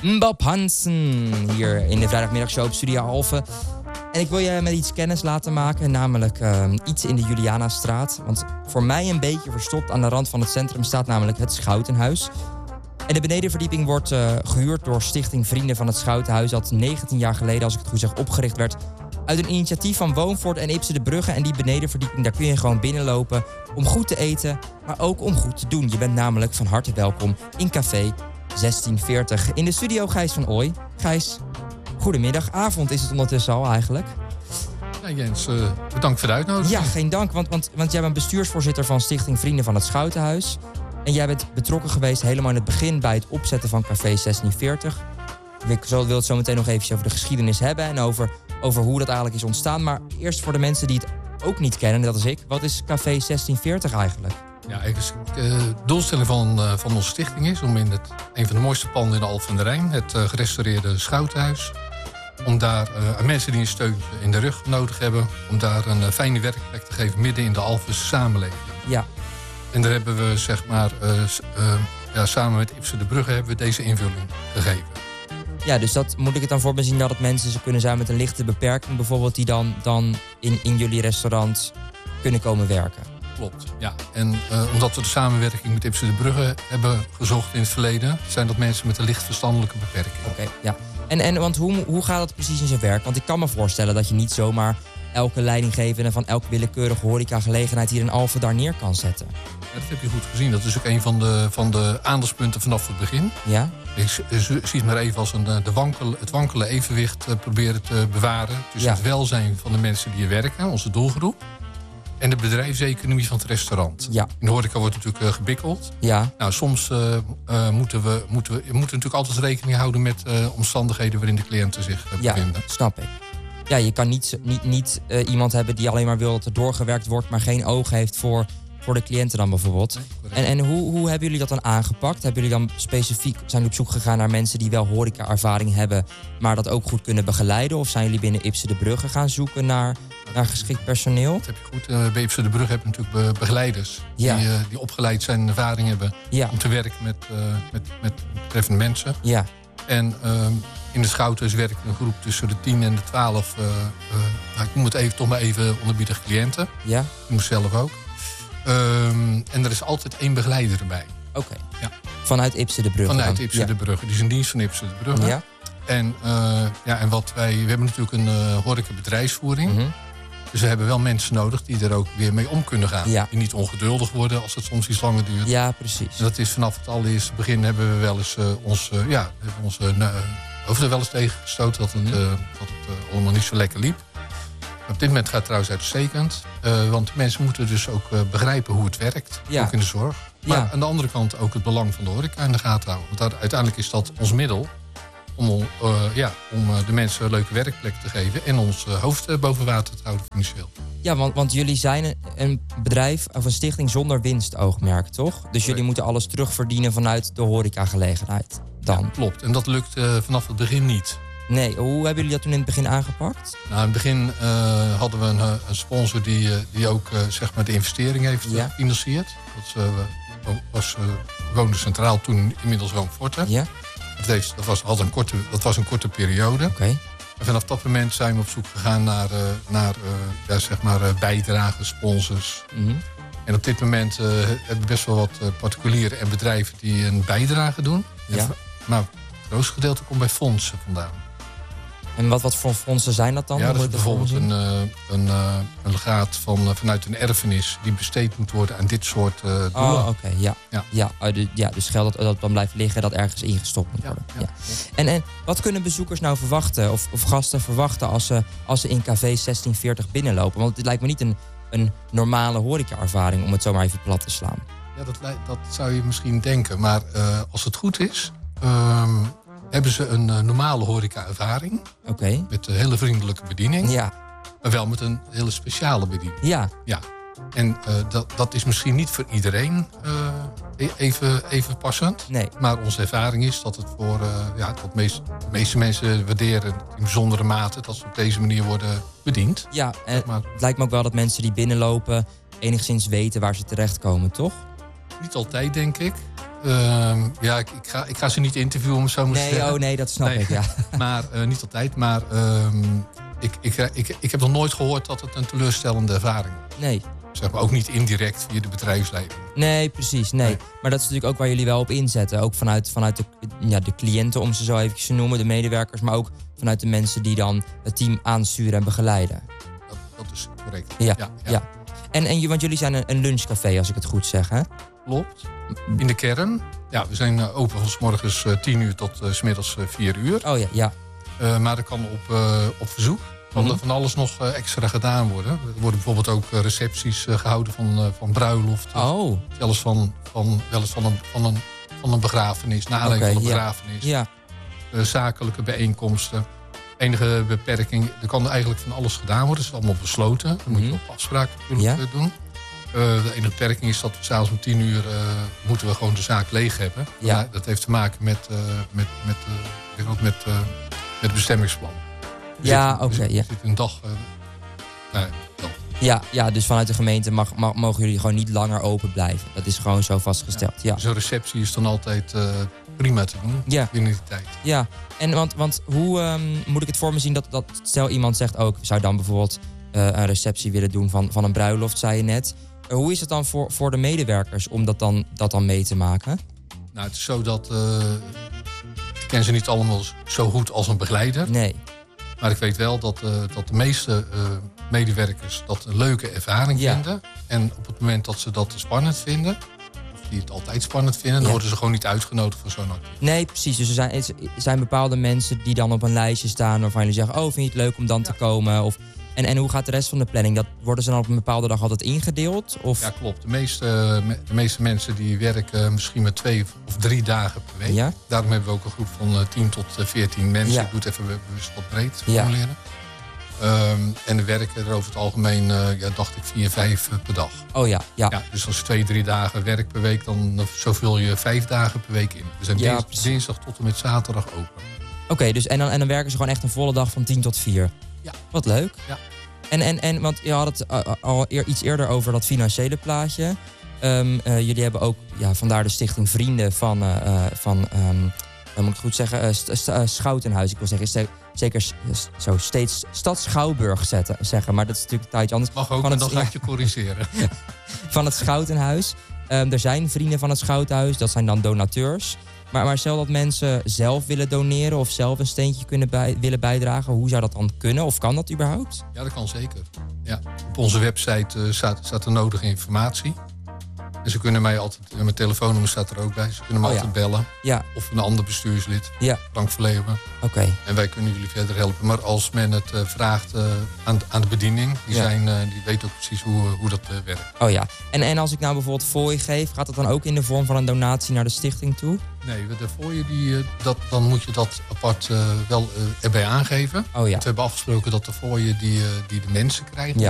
Bob Hansen hier in de vrijdagmiddagshow op Studio Alphen. En ik wil je met iets kennis laten maken, namelijk iets in de Julianastraat. Want voor mij een beetje verstopt aan de rand van het centrum staat namelijk het Schoutenhuis. En de benedenverdieping wordt gehuurd door Stichting Vrienden van het Schoutenhuis, dat 19 jaar geleden, als ik het goed zeg, opgericht werd uit een initiatief van Woonvoort en Ipse de Brugge. En die benedenverdieping, daar kun je gewoon binnenlopen om goed te eten, maar ook om goed te doen. Je bent namelijk van harte welkom in café 1640. In de studio Gijs van Ooij. Gijs, goedemiddag. Avond is het ondertussen al eigenlijk. Ja, Jens, bedankt voor de uitnodiging. Ja, geen dank, want jij bent bestuursvoorzitter van Stichting Vrienden van het Schoutenhuis. En jij bent betrokken geweest helemaal in het begin bij het opzetten van café 1640. Ik wil het zo meteen nog even over de geschiedenis hebben en over hoe dat eigenlijk is ontstaan. Maar eerst voor de mensen die het ook niet kennen, dat is ik. Wat is café 1640 eigenlijk? Ja, de doelstelling van onze stichting is om in een van de mooiste panden in de Alphen aan de Rijn, het gerestaureerde Schoutenhuis, om daar aan mensen die een steuntje in de rug nodig hebben, om daar een fijne werkplek te geven midden in de Alphense samenleving. Ja. En daar hebben we samen met Ipse de Brugge hebben we deze invulling gegeven. Ja, dus dat moet ik het dan voor me zien dat het mensen kunnen zijn met een lichte beperking bijvoorbeeld, die dan in jullie restaurant kunnen komen werken. Klopt, ja. En omdat we de samenwerking met Ipse de Brugge hebben gezocht in het verleden, zijn dat mensen met een licht verstandelijke beperking. Oké, ja. En want hoe gaat dat precies in zijn werk? Want ik kan me voorstellen dat je niet zomaar elke leidinggevende van elke willekeurige horecagelegenheid hier in Alphen daar neer kan zetten. Ja, dat heb je goed gezien. Dat is ook een van de aandachtspunten vanaf het begin. Ja? Ik zie het maar even als het wankele evenwicht proberen te bewaren tussen het welzijn van de mensen die hier werken, onze doelgroep, en de bedrijfseconomie van het restaurant. Ja. In de horeca wordt natuurlijk gebikkeld. Ja. Nou, soms moeten we natuurlijk altijd rekening houden met omstandigheden waarin de cliënten zich bevinden. Ja, snap ik. Ja, je kan niet iemand hebben die alleen maar wil dat er doorgewerkt wordt, maar geen oog heeft voor de cliënten dan bijvoorbeeld. Nee, en hoe hebben jullie dat dan aangepakt? Hebben jullie dan zijn jullie op zoek gegaan naar mensen die wel horeca-ervaring hebben, maar dat ook goed kunnen begeleiden? Of zijn jullie binnen Ipse de Brugge gaan zoeken naar geschikt personeel? Dat heb je goed. Bij Ipse de Brugge heb je natuurlijk begeleiders die opgeleid zijn en ervaring hebben om te werken met betreffende mensen. Ja. En in de Schouthuis werkt een groep tussen de 10 en de 12, ik noem het toch maar even onderbiedig cliënten. Ja. Ik noem het zelf ook. En er is altijd 1 begeleider erbij. Oké. Ja. Vanuit Ipse de Brugge? Vanuit Ipse de Brugge. Die is in dienst van Ipse de Brugge. Ja. En we hebben natuurlijk een horecabedrijfsvoering. Mm-hmm. Dus we hebben wel mensen nodig die er ook weer mee om kunnen gaan. Ja. Die niet ongeduldig worden als het soms iets langer duurt. Ja, precies. En dat is vanaf het allereerste begin hebben we wel eens onze hoofd er wel eens tegengestoten dat het allemaal niet zo lekker liep. Op dit moment gaat het trouwens uitstekend. Want mensen moeten dus ook begrijpen hoe het werkt. Ja. Ook in de zorg. Maar aan de andere kant ook het belang van de horeca in de gaten houden. Want uiteindelijk is dat ons middel om de mensen een leuke werkplek te geven en ons hoofd boven water te houden financieel. Ja, want jullie zijn een bedrijf of een stichting zonder winstoogmerk, toch? Dus jullie moeten alles terugverdienen vanuit de horecagelegenheid dan? Ja, klopt. En dat lukt vanaf het begin niet. Nee, hoe hebben jullie dat toen in het begin aangepakt? Nou, in het begin hadden we een sponsor die ook de investering heeft gefinancierd. Dat woonde centraal, toen inmiddels Woonforte. Ja. Dat was een korte periode. Okay. En vanaf dat moment zijn we op zoek gegaan naar bijdragen, sponsors. Mm-hmm. En op dit moment hebben we best wel wat particulieren en bedrijven die een bijdrage doen. Ja. Maar het grootste gedeelte komt bij fondsen vandaan. En wat voor fondsen zijn dat dan? Ja, dat is bijvoorbeeld een legaat vanuit een erfenis die besteed moet worden aan dit soort doelen. Oh, oké, ja. Dus geld dat dan blijft liggen, dat ergens ingestopt moet worden. Ja. En wat kunnen bezoekers nou verwachten, of gasten verwachten als ze in café 1640 binnenlopen? Want het lijkt me niet een normale horeca-ervaring, om het zo maar even plat te slaan. Ja, dat zou je misschien denken. Maar als het goed is, hebben ze een normale horeca-ervaring. Oké. Met een hele vriendelijke bediening. Ja. Maar wel met een hele speciale bediening. Ja. Ja. En dat is misschien niet voor iedereen even passend. Nee. Maar onze ervaring is dat het voor de meeste mensen waarderen in bijzondere mate dat ze op deze manier worden bediend. Ja, het lijkt me ook wel dat mensen die binnenlopen enigszins weten waar ze terechtkomen, toch? Niet altijd, denk ik. Ik ga ze niet interviewen, om het zo maar te zeggen. Oh nee, dat snap ik, ja. Maar niet altijd. Maar ik heb nog nooit gehoord dat het een teleurstellende ervaring was. Nee. Zeg maar ook niet indirect via de bedrijfsleiding. Nee, precies. Nee. Maar dat is natuurlijk ook waar jullie wel op inzetten. Ook vanuit de cliënten, om ze zo eventjes te noemen, de medewerkers. Maar ook vanuit de mensen die dan het team aansturen en begeleiden. Dat is correct. Ja. Want jullie zijn een lunchcafé, als ik het goed zeg, hè? Klopt. In de kern. Ja, we zijn open van 's morgens 10 uur tot 's middags 4 uur. Oh ja. Maar er kan op verzoek kan er van alles nog extra gedaan worden. Er worden bijvoorbeeld ook recepties gehouden van bruiloften. Oh. Zelfs van een begrafenis, na aanleiding van een begrafenis. Ja. Zakelijke bijeenkomsten. Enige beperking, er kan eigenlijk van alles gedaan worden. Het is allemaal besloten. Dat moet je op afspraak natuurlijk doen. De enige beperking is dat we s'avonds om 10 uur moeten we gewoon de zaak leeg hebben. Ja. Dat heeft te maken met het bestemmingsplan. Oké. Er zit een dag. Ja, dus vanuit de gemeente mogen jullie gewoon niet langer open blijven. Dat is gewoon zo vastgesteld. Ja. Dus een receptie is dan altijd prima te doen binnen die tijd. Ja, en want hoe moet ik het voor me zien dat stel iemand zegt ook, zou dan bijvoorbeeld een receptie willen doen van een bruiloft, zei je net. Hoe is het dan voor de medewerkers om dat dan mee te maken? Nou, het is zo dat ik ken ze niet allemaal zo goed als een begeleider. Nee. Maar ik weet wel dat de meeste medewerkers dat een leuke ervaring vinden. En op het moment dat ze dat spannend vinden, of die het altijd spannend vinden, dan worden ze gewoon niet uitgenodigd voor zo'n activiteit. Nee, precies. Dus er zijn bepaalde mensen die dan op een lijstje staan waarvan jullie zeggen, vind je het leuk om dan te komen? En hoe gaat de rest van de planning? Worden ze dan op een bepaalde dag altijd ingedeeld? Of? Ja, klopt. De meeste mensen die werken misschien maar 2 of 3 dagen per week. Ja? Daarom hebben we ook een groep van 10 tot 14 mensen. Ja. Ik doe het even bewust wat breed formuleren. En er werken er over het algemeen, dacht ik, 4, 5 per dag. Oh ja. Dus als je 2, 3 dagen werkt per week, dan zo vul je 5 dagen per week in. We zijn dinsdag tot en met zaterdag open. Oké, dus en dan werken ze gewoon echt een volle dag van 10 tot 4? Ja. Wat leuk. Ja. En want je had het al iets eerder over dat financiële plaatje. Jullie hebben ook, vandaar de stichting Vrienden van moet ik het goed zeggen, Schoutenhuis. Ik wil zeggen, zeker zo steeds Stad Schouwburg zeggen. Maar dat is natuurlijk een tijdje anders. Mag ook, en dan ga ik je corrigeren. Van het Schoutenhuis. Er zijn vrienden van het Schoutenhuis, dat zijn dan donateurs. Maar stel dat mensen zelf willen doneren of zelf een steentje willen bijdragen. Hoe zou dat dan kunnen? Of kan dat überhaupt? Ja, dat kan zeker. Ja. Op onze website staat de nodige informatie. En ze kunnen mij altijd, mijn telefoonnummer staat er ook bij. Ze kunnen me altijd bellen. Ja. Of een ander bestuurslid. Ja. Frank Verleeuwen. Oké. En wij kunnen jullie verder helpen. Maar als men het vraagt aan de bediening, die weten ook precies hoe dat werkt. Oh ja. En als ik nou bijvoorbeeld fooi geef, gaat dat dan ook in de vorm van een donatie naar de stichting toe? Nee, de fooien dan moet je dat apart wel erbij aangeven. Oh ja. We hebben afgesproken dat de fooien die de mensen krijgen,